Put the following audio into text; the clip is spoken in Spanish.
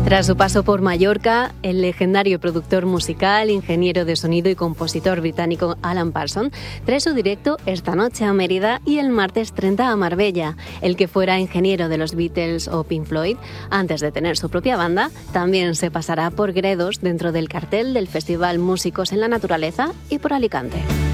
Tras su paso por Mallorca, el legendario productor musical, ingeniero de sonido y compositor británico Alan Parsons trae su directo esta noche a Mérida y el martes 30 a Marbella. El que fuera ingeniero de los Beatles o Pink Floyd, antes de tener su propia banda, también se pasará por Gredos dentro del cartel del Festival Músicos en la Naturaleza y por Alicante.